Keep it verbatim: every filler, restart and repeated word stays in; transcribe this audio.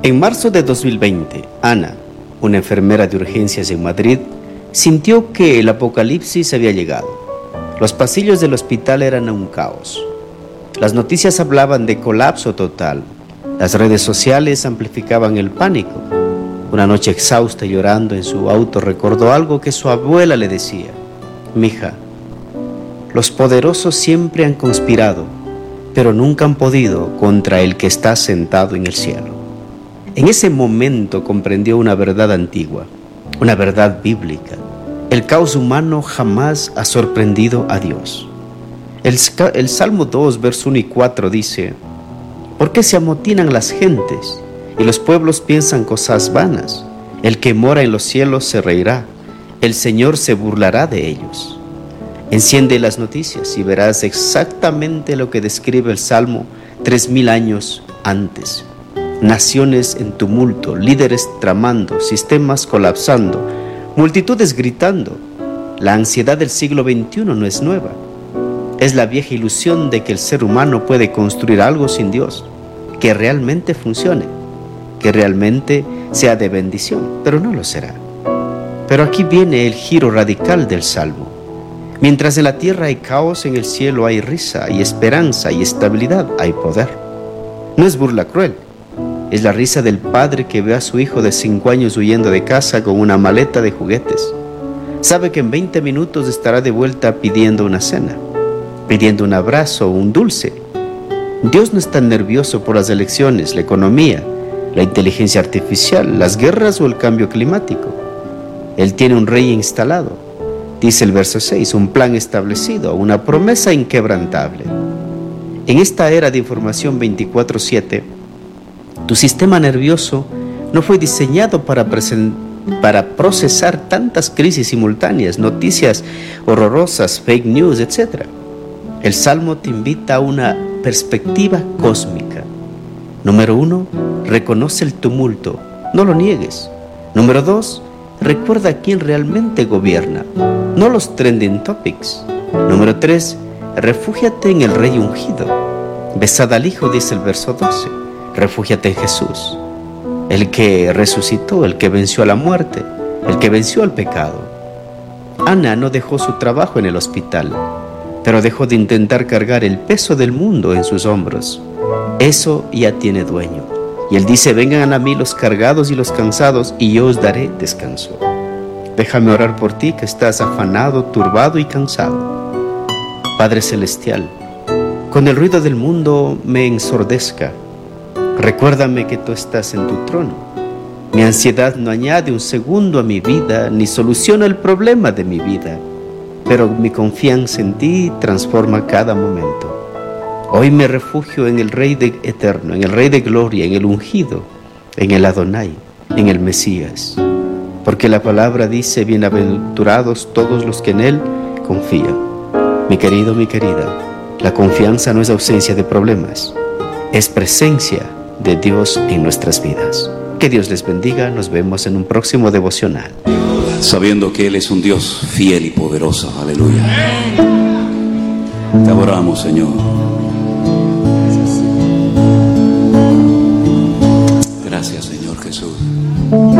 En marzo de dos mil veinte, Ana, una enfermera de urgencias en Madrid, sintió que el apocalipsis había llegado. Los pasillos del hospital eran un caos. Las noticias hablaban de colapso total. Las redes sociales amplificaban el pánico. Una noche exhausta, llorando en su auto, recordó algo que su abuela le decía: «Mija, los poderosos siempre han conspirado, pero nunca han podido contra el que está sentado en el cielo». En ese momento comprendió una verdad antigua, una verdad bíblica. El caos humano jamás ha sorprendido a Dios. El, el Salmo dos, verso uno y cuatro dice: ¿por qué se amotinan las gentes y los pueblos piensan cosas vanas? El que mora en los cielos se reirá, el Señor se burlará de ellos. Enciende las noticias y verás exactamente lo que describe el Salmo tres mil años antes. Naciones en tumulto, líderes tramando, sistemas colapsando, multitudes gritando. La ansiedad del siglo veintiuno no es nueva. Es la vieja ilusión de que el ser humano puede construir algo sin Dios, que realmente funcione, que realmente sea de bendición, pero no lo será. Pero aquí viene el giro radical del Salmo. Mientras en la tierra hay caos, en el cielo hay risa, hay esperanza, hay estabilidad, hay poder. No es burla cruel. Es la risa del padre que ve a su hijo de cinco años huyendo de casa con una maleta de juguetes. Sabe que en veinte minutos estará de vuelta pidiendo una cena, pidiendo un abrazo o un dulce. Dios no está nervioso por las elecciones, la economía, la inteligencia artificial, las guerras o el cambio climático. Él tiene un rey instalado, dice el verso seis, un plan establecido, una promesa inquebrantable. En esta era de información veinticuatro siete, tu sistema nervioso no fue diseñado para, para procesar tantas crisis simultáneas, noticias horrorosas, fake news, etcétera. El Salmo te invita a una perspectiva cósmica. Número uno, reconoce el tumulto, no lo niegues. Número dos, recuerda quién realmente gobierna, no los trending topics. Número tres, refúgiate en el Rey ungido. Besad al Hijo, dice el verso doce. Refúgiate en Jesús, el que resucitó, el que venció a la muerte, el que venció al pecado. Ana no dejó su trabajo en el hospital, pero dejó de intentar cargar el peso del mundo en sus hombros. Eso ya tiene dueño. Y Él dice: vengan a mí los cargados y los cansados, y yo os daré descanso. Déjame orar por ti que estás afanado, turbado y cansado. Padre Celestial, con el ruido del mundo me ensordezca. Recuérdame que tú estás en tu trono. Mi ansiedad no añade un segundo a mi vida, ni soluciona el problema de mi vida, pero mi confianza en ti transforma cada momento. Hoy me refugio en el Rey de eterno, en el Rey de gloria, en el ungido, en el Adonai, en el Mesías. Porque la palabra dice: bienaventurados todos los que en Él confían. Mi querido, mi querida, la confianza no es ausencia de problemas, es presencia de Dios en nuestras vidas. Que Dios les bendiga. Nos vemos en un próximo devocional. Sabiendo que Él es un Dios fiel y poderoso. Aleluya. Te adoramos, Señor. Gracias, Señor Jesús.